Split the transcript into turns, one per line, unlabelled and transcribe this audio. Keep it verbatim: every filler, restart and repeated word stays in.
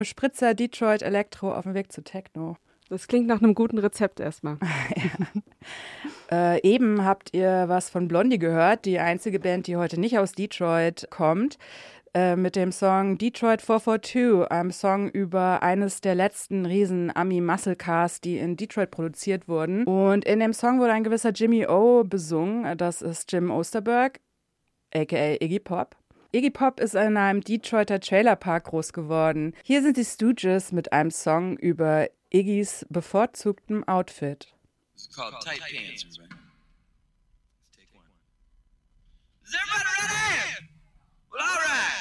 Spritzer Detroit Electro auf dem Weg zu Techno.
Das klingt nach einem guten Rezept erstmal.
ja. äh, eben habt ihr was von Blondie gehört, die einzige Band, die heute nicht aus Detroit kommt, äh, mit dem Song Detroit vier vier zwei, einem Song über eines der letzten riesen Ami-Muscle-Cars, die in Detroit produziert wurden. Und in dem Song wurde ein gewisser Jimmy O besungen, das ist Jim Osterberg, aka Iggy Pop. Iggy Pop ist in einem Detroiter Trailerpark groß geworden. Hier sind die Stooges mit einem Song über Iggys bevorzugtem Outfit.
It's called tight pants, right? Let's take one. Is everybody ready? Well, all right.